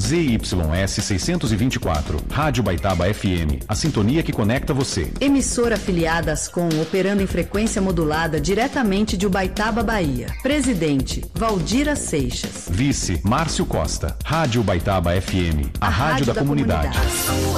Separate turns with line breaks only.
ZYS 624, Rádio Baitaba FM, a sintonia que conecta você.
Emissora afiliada à Ascom, operando em frequência modulada diretamente de Ubaitaba, Bahia. Presidente, Valdira Seixas.
Vice, Márcio Costa. Rádio Baitaba FM, a rádio da comunidade.